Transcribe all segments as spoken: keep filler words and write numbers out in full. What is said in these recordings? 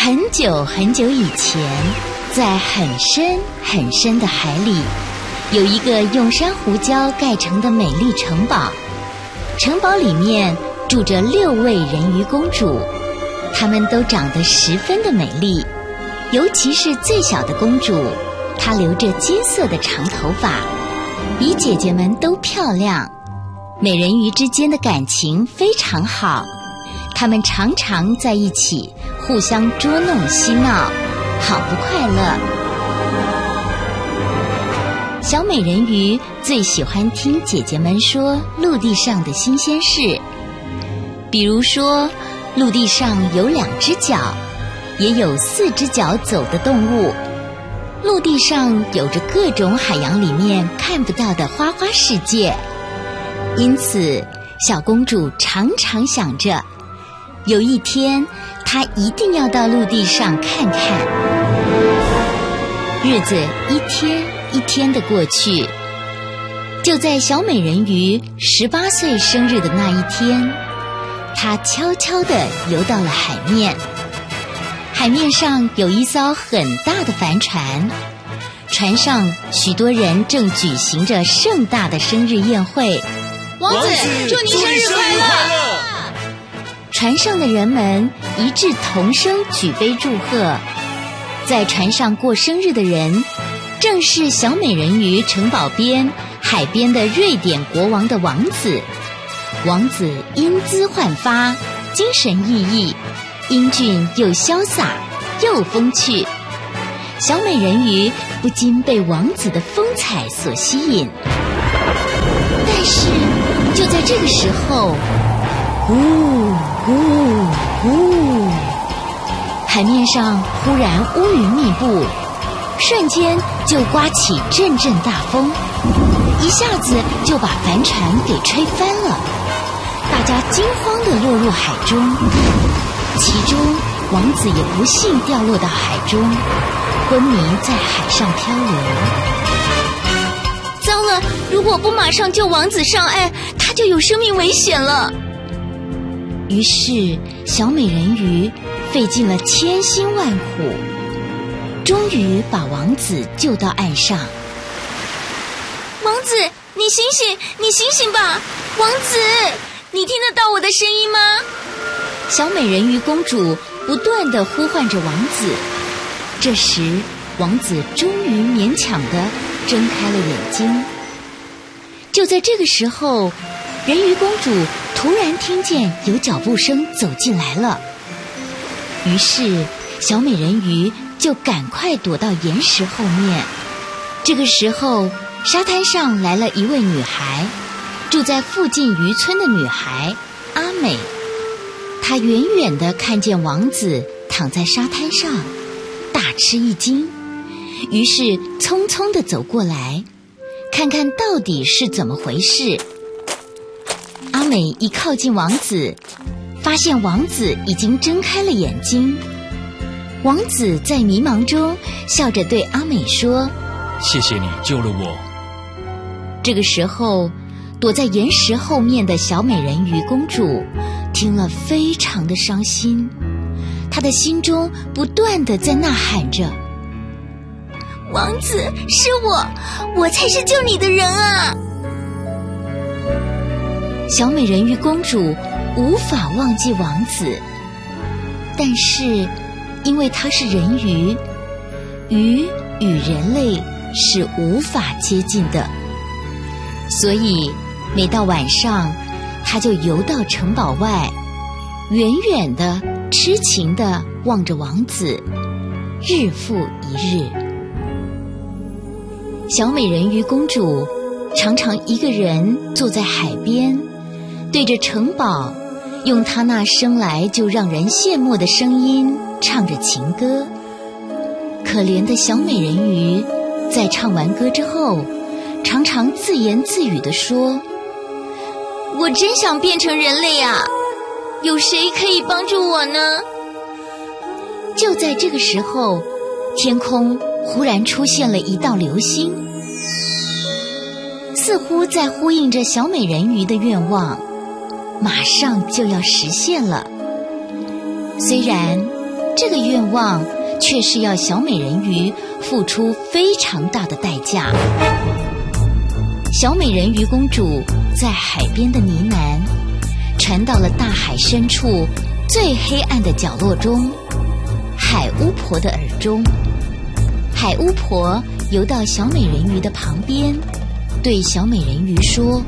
很久很久以前，在很深很深的海里，有一个用珊瑚礁盖成的美丽城堡。城堡里面住着六位人鱼公主，她们都长得十分的美丽，尤其是最小的公主，她留着金色的长头发，比姐姐们都漂亮。美人鱼之间的感情非常好，她们常常在一起互相捉弄嬉闹，好不快乐。小美人鱼最喜欢听姐姐们说陆地上的新鲜事，比如说陆地上有两只脚，也有四只脚走的动物。陆地上有着各种海洋里面看不到的花花世界，因此小公主常常想着，有一天她一定要到陆地上看看。日子一天一天的过去，就在小美人鱼十八岁生日的那一天，她悄悄地游到了海面。海面上有一艘很大的帆船，船上许多人正举行着盛大的生日宴会。 王子，祝你生日快乐！ 船上的人们一致同声举杯祝贺。在船上过生日的人，正是小美人鱼城堡边海边的瑞典国王的王子。王子英姿焕发，精神奕奕，英俊又潇洒，又风趣。小美人鱼不禁被王子的风采所吸引。但是就在这个时候，呼呼呼，海面上忽然乌云密布，瞬间就刮起阵阵大风，一下子就把帆船给吹翻了。大家惊慌地落入海中，其中王子也不幸掉落到海中，昏迷在海上漂流。 糟了，如果不马上救王子上岸，他就有生命危险了。 于是小美人鱼费尽了千辛万苦，终于把王子救到岸上。 王子，你醒醒，你醒醒吧！王子，你听得到我的声音吗？ 小美人鱼公主不断地呼唤着王子。这时王子终于勉强地睁开了眼睛。就在这个时候，人鱼公主突然听见有脚步声走进来了，于是小美人鱼就赶快躲到岩石后面。这个时候沙滩上来了一位女孩，住在附近渔村的女孩阿美。她远远地看见王子躺在沙滩上，大吃一惊，于是匆匆地走过来，看看到底是怎么回事。阿美一靠近王子，发现王子已经睁开了眼睛。王子在迷茫中笑着对阿美说： 谢谢你救了我。 这个时候躲在岩石后面的小美人鱼公主听了非常的伤心，她的心中不断地在呐喊着： 王子，是我，我才是救你的人啊！ 小美人鱼公主无法忘记王子，但是因为她是人鱼，鱼与人类是无法接近的，所以每到晚上，她就游到城堡外，远远地痴情地望着王子，日复一日。小美人鱼公主常常一个人坐在海边，对着城堡，用她那生来就让人羡慕的声音唱着情歌。可怜的小美人鱼在唱完歌之后，常常自言自语地说： 我真想变成人类啊，有谁可以帮助我呢？ 就在这个时候，天空忽然出现了一道流星，似乎在呼应着小美人鱼的愿望，马上就要实现了。虽然这个愿望却是要小美人鱼付出非常大的代价。小美人鱼公主在海边的呢喃传到了大海深处最黑暗的角落中，海巫婆的耳中。海巫婆游到小美人鱼的旁边，对小美人鱼说：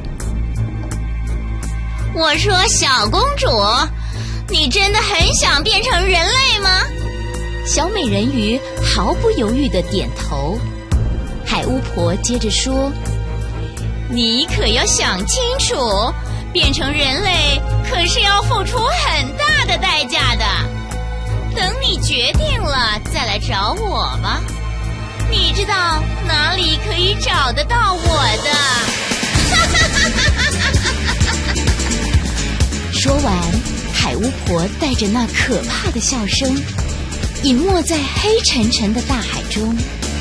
我说小公主，你真的很想变成人类吗？ 小美人鱼毫不犹豫地点头。海巫婆接着说： 你可要想清楚，变成人类可是要付出很大的代价的。等你决定了再来找我吧，你知道哪里可以找得到我的？ 说完，海巫婆带着那可怕的笑声隐没在黑沉沉的大海中。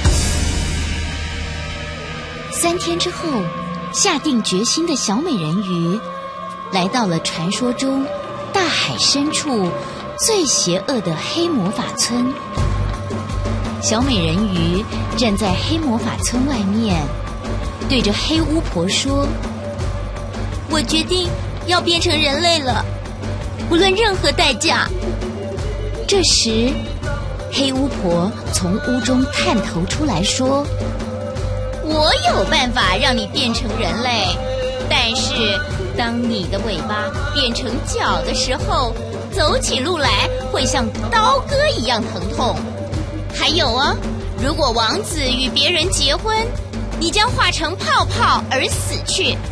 三天之后，下定决心的小美人鱼来到了传说中大海深处最邪恶的黑魔法村。小美人鱼站在黑魔法村外面，对着黑巫婆说： 我决定要变成人类了，不论任何代价。 这时，黑巫婆从屋中探头出来说： 我有办法让你变成人类，但是当你的尾巴变成脚的时候，走起路来会像刀割一样疼痛。还有啊，如果王子与别人结婚，你将化成泡泡而死去。